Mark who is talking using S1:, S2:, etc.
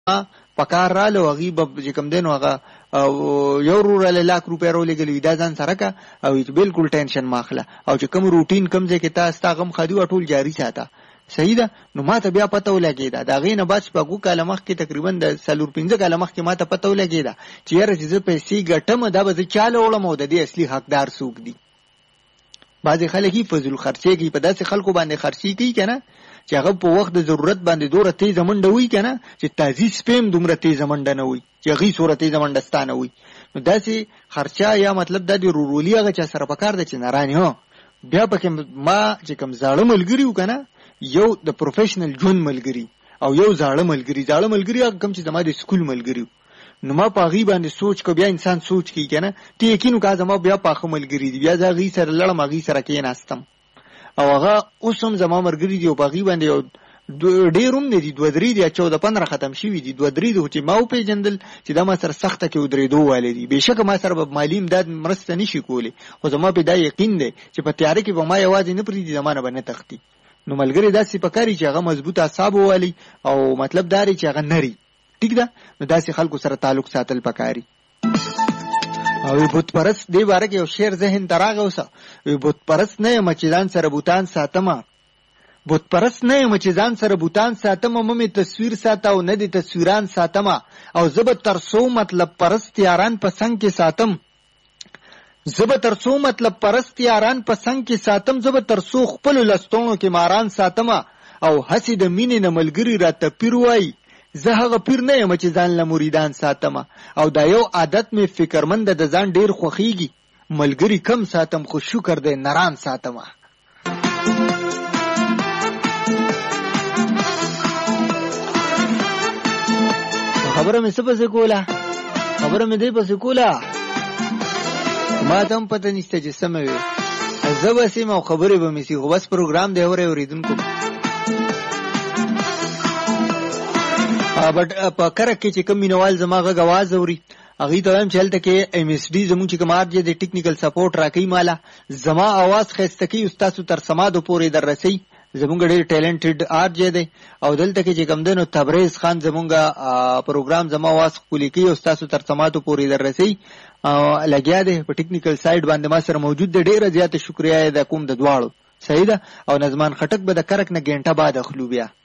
S1: پکار رااله هغې به چې کوم دی نو هغه یو روراله لاک روپۍ راولېږلي دا ځان سره که او بالکل ټینشن مه اخله او چې کوم روټین کوم ځای کې تا ستا غم خدي وه ټول جاري ساته صحیح ده. نو ما ته بیا پته ولګېده د هغې نه بعد شپږو کاله مخکې تقریبا د 4-5 کاله مخکې ما ته پته ولګېده چې یاره چې زه پیسې ګټم دا به زه چاله وړم او د دې اصلي حقدار څوک دي. بعضې خلک یې فضل خرچې کوي، په داسې خلکو باندې خرچې کوي که نه چې هغه په وخت د ضرورت باندې دوره تیزه منډه وي که نه چې تازي سپیم دومره تیزه منډه نه وي چې هغې سوره تیزه منډه ستا نه وي. نو داسې خرچه یا مطلب دا د رورولي هغه چا سره پکار ده چې نرانې هو بیا پکې ما چې کوم زاړه ملګري وو که نه یو د پروفیشنل ژوند ملګري او یو زاړه ملګري هغه کوم چې زما د سکول ملګري نو ما په هغې باندې سوچ کو. بیا انسان سوچ کوي که نه ته یقین وکړه زما بیا پاخه ملګري دي، بیا زه هغې سره لړم هغې سره کېناستم او هغه اوس هم زما ملګري دي او په هغې باندې یو ډېر هم نه دي 2-3 دي 14-15 ختم شوي دي 2-3 دي چې ما وپېژندل چې دا ما سره سخته کې ودرېدو والی دي. بېشکه ما سره به مالي امداد مرسته نه شي کولی خو زما پې دا یقین دی چې په تیاره کې به ما یوازې نه پرېږدي زما نه به نه تښتي. نو ملګري داسې پکاري چې هغه مضبوط اعصاب ووالي او مطلب دا دی چې هغه نري ټیک ده. نو داسې خلکو سره تعلق ساتل پکاري. او بت پرست دې باره کې یو شعر ذهن ته راغی اوسه بت پرست نه یم چې ځان سره بوتان ساتمه بت پرست نه یم چې ځان سره بوتان ساتمه مې تصویر ساته او نه دې تصویران ساتمه او زه به تر څو مطلب پرست یاران په څنګ کې ساتم زه به تر څو مطلب پرست یاران په څنګ کې ساتم زه به تر څو خپلو لستوڼو کې ماران ساتمه او هسې د مینې نه ملګري راته پیر وایي زه هغه پیر نه یم چې ځان له مریدان ساتمه او دا یو عادت مې فکرمند د ځان ډېر خوښیږي ملګري کم ساتم خو شکر دی نران ساتمه. خبره مې څه پسې کوله خبره مې دې پسې کوله ما ته هم پته نشته چې سمه وي زه بس یم او خبرې به مې سي خو بس پروګرام دی اورئ اورېدونکو. په کرک کې چې کوم مینوال زما غږ اواز اوري هغې ته وایم چې هلته کې MSD زمونږ چې کوم آرجې د ټیکنیکل سپورټ راکوي ماله زما اواز ښایسته کوي ستاسو تر سمادو پورې در رسوي زمونږ ډېر ټیلنټډ آرجې دی او دلته کې چې کوم دی نو تبریز خان زمونږ پروګرام زما اواز ښکلي کوي او ستاسو تر سمادو پورې در رسوي لګیا دی په ټیکنیکل سایډ باندې ما سره موجود دی. ډېره زیاته شکریه یې د کوم د دواړو صحیح ده. او نظمان خټک به د کرک نه ګنټه بعد اخلو بیا